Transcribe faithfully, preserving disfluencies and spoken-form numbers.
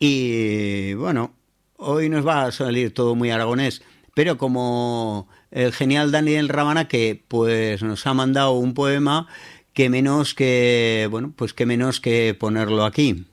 Y bueno, hoy nos va a salir todo muy aragonés, pero como el genial Daniel Rabana, que pues nos ha mandado un poema, que menos que, bueno, pues que menos que ponerlo aquí.